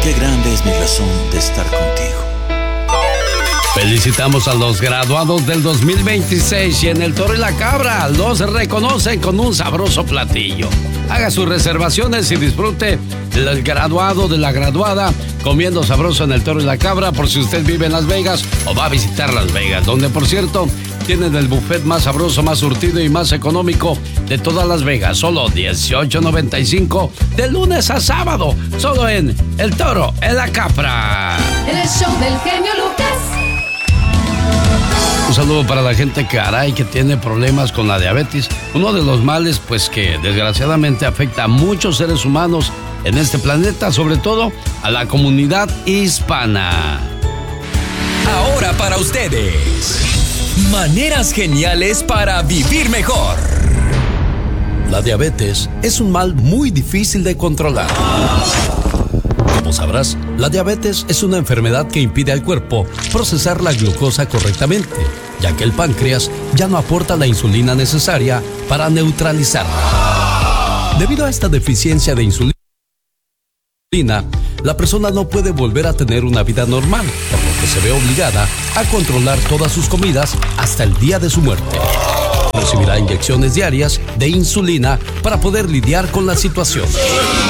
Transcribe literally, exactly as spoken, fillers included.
qué grande es mi razón de estar contigo. Felicitamos a los graduados del dos mil veintiséis y en El Toro y la Cabra los reconocen con un sabroso platillo. Haga sus reservaciones y disfrute del graduado, de la graduada, comiendo sabroso en El Toro y la Cabra, por si usted vive en Las Vegas o va a visitar Las Vegas, donde, por cierto, tienen el buffet más sabroso, más surtido y más económico de todas Las Vegas. Solo dieciocho noventa y cinco de lunes a sábado, solo en El Toro y la Cabra. En el show del genio Lucas. Un saludo para la gente caray que tiene problemas con la diabetes, uno de los males pues que desgraciadamente afecta a muchos seres humanos en este planeta, sobre todo a la comunidad hispana. Ahora para ustedes, maneras geniales para vivir mejor. La diabetes es un mal muy difícil de controlar. Como sabrás, la diabetes es una enfermedad que impide al cuerpo procesar la glucosa correctamente, ya que el páncreas ya no aporta la insulina necesaria para neutralizarla. Debido a esta deficiencia de insulina, la persona no puede volver a tener una vida normal, por lo que se ve obligada a controlar todas sus comidas hasta el día de su muerte. Recibirá inyecciones diarias de insulina para poder lidiar con la situación.